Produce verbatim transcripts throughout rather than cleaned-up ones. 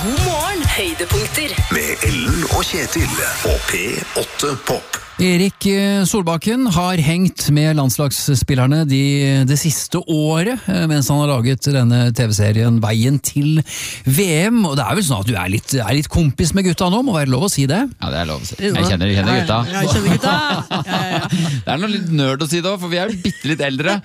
God morgen, høydepunkter. Med Ellen og Kjetil på P åtte Pop. Erik Solbakken har hengt med landslagsspillerne de, det siste året, mens han har laget denne TV-serien Veien til V M, og det er vel sånn at du er litt, er litt kompis med gutta nå, må være lov å si det? Ja, det er lov å si. Jeg kjenner, jeg kjenner gutta. Ja, jeg kjenner gutta. Ja, ja, ja. Det er noe litt nerd å si det også, for vi er jo bitte litt eldre.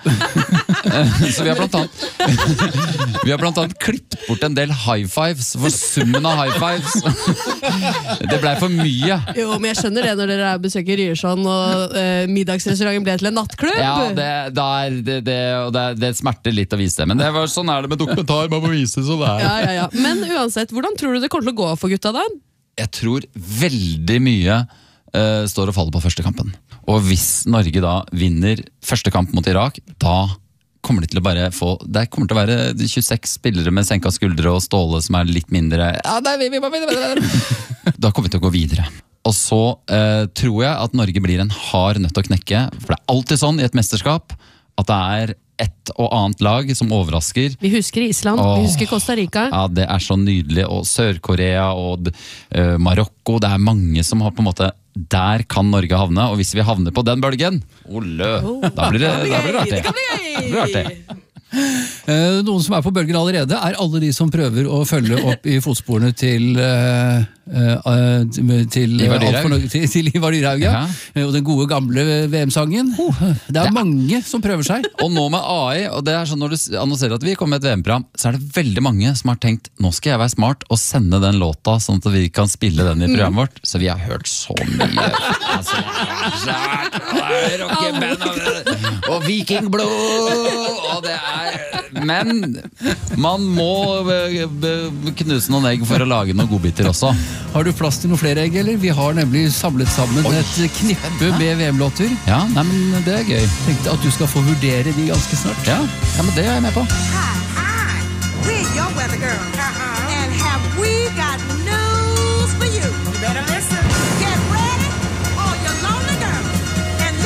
Så vi har blant annet Vi har blant annet klippet bort en del high fives, for summen av high fives det ble for mye. Jo, men jeg skjønner det når dere besøker Ryerson og uh, middagsrestauranten ble til en nattklubb. Ja, det, der, det, det, og det, det smerter litt å vise det, men det var, sånn er det med dokumentar, man må vise det sånn det er. Ja, ja, ja. Men uansett, hvordan tror du det kommer til å gå for gutta da? Jeg tror veldig mye uh, står og faller på første kampen. Og hvis Norge da vinner første kamp mot Irak, da kommer det til å bare få, det kommer til å være tjueseks spillere med senka skuldre og Ståle som er litt mindre. Ja, nei, vi, vi må videre. Da kommer vi til å gå videre. Og så eh, tror jeg at Norge blir en hard nødt til å knekke, for det er alltid sånn i et mesterskap at det er et og annet lag som overrasker. Vi husker Island, Åh, vi husker Costa Rica. Ja, det er så nydelig, og Sør-Korea og uh, Marokko, det er mange som har på en måte, der kan Norge havne, og hvis vi havner på den bølgen, olø, oh, da blir det, da blir det artig. Det kan bli gøy! Det blir artig. Noen som er på bølgen allerede er alle de som prøver å følge opp i fotsporene til uh, uh, til, Ivar Dyrhaug. uh, til, til Ivar Dyrhaug, ja. Og den gode gamle V M-sangen. Uh, det er ja. mange som prøver seg. Og nå med A I, og det er sånn når du annonserer at vi kommer med et V M-program, så er det veldig mange som har tenkt, nå skal jeg være smart og sende den låta sånn at vi kan spille den i programmet vårt. Så vi har hørt så mye. Altså, rockeband og, og Vikingblod, og det er men man må knuse noen egg for å lage noen godbiter også. Har du plass til noen flere egg, eller? Vi har nemlig samlet sammen Oi. et knippe med V M-låter. Ja, nei, men det er gøy. Tenkte at du skal få vurdere de ganske snart. Ja, ja men det er jeg med på. Hi, hi. We're your weather girl. Uh-huh. And have we got